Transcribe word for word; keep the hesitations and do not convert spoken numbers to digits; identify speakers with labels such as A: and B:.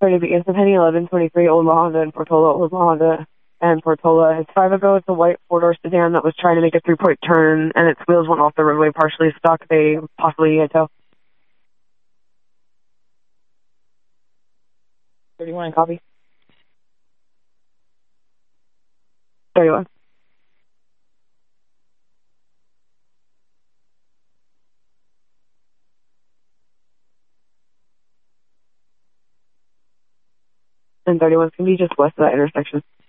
A: thirty begins with Penny eleven twenty-three Old La Honda and Portola, Old La Honda and Portola. It's five ago. It's a white four-door sedan that was trying to make a three-point turn, and its wheels went off the roadway, partially stuck. They possibly need a tow. thirty-one, copy. thirty-one. And thirty-one can be just west of that intersection.